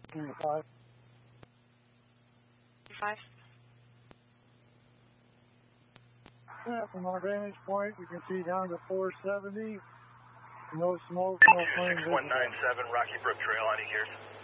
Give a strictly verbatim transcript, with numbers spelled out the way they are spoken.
Five. Five. Yeah, from our vantage point, we can see down to four seventy. No smoke, no flame. two six one nine seven Rocky Brook Trail, any gears?